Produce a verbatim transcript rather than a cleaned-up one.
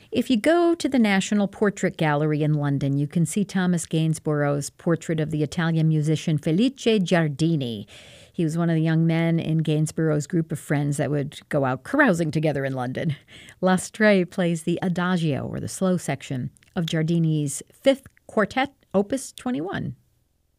If you go to the National Portrait Gallery in London, you can see Thomas Gainsborough's portrait of the Italian musician Felice Giardini. He was one of the young men in Gainsborough's group of friends that would go out carousing together in London. Lastre plays the Adagio, or the slow section, of Giardini's Fifth Quartet, Opus twenty-one.